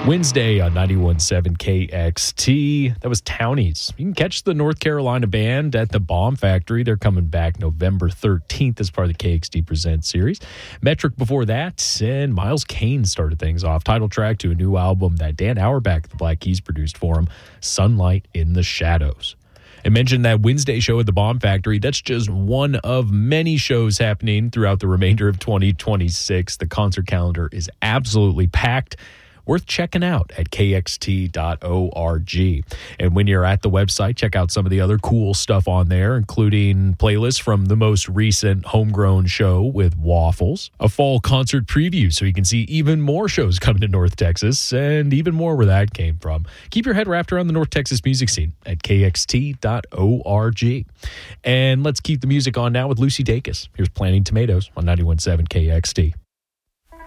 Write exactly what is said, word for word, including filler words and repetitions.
Wednesday on ninety-one point seven K X T. That was Townies. You can catch the North Carolina band at the Bomb Factory. They're coming back November thirteenth as part of the K X T Presents series. Metric before that, and Miles Kane started things off. Title track to a new album that Dan Auerbach of the Black Keys produced for him, Sunlight in the Shadows. I mentioned that Wednesday show at the Bomb Factory. That's just one of many shows happening throughout the remainder of twenty twenty-six. The concert calendar is absolutely packed. Worth checking out at K X T dot org. And when you're at the website, check out some of the other cool stuff on there, including playlists from the most recent Homegrown show with Waffles, a fall concert preview so you can see even more shows coming to North Texas, and even more where that came from. Keep your head wrapped around the North Texas music scene at K X T dot org. And let's keep the music on now with Lucy Dacus. Here's Planting Tomatoes on ninety-one point seven K X T.